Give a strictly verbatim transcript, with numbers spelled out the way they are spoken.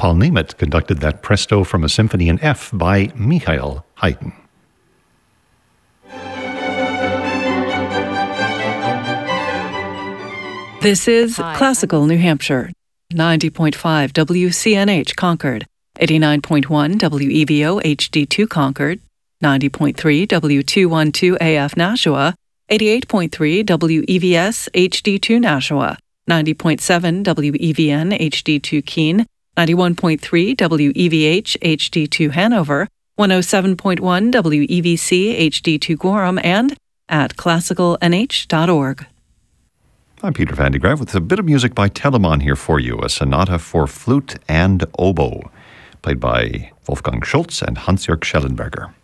Paul Nemeth conducted that presto from a symphony in F by Michael Haydn. This is Classical New Hampshire, ninety point five W C N H Concord, eighty-nine point one W E V O H D two Concord, ninety point three W two twelve A F Nashua, eighty-eight point three W E V S H D two Nashua, ninety point seven W E V N H D two Keene, ninety-one point three W E V H H D two Hanover, one oh seven point one W E V C H D two Gorham, and at classical n h dot org. I'm Peter Van de Graaff with a bit of music by Telemann here for you, a sonata for flute and oboe, played by Wolfgang Schultz and Hans-Jörg Schellenberger.